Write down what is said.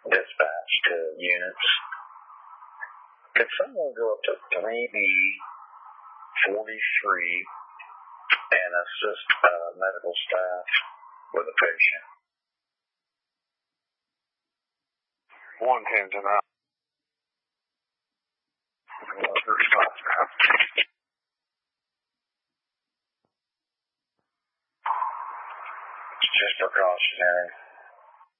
dispatch to units. Could someone go up to 3B 43 and assist medical staff with a patient? 110 tonight. Just precautionary.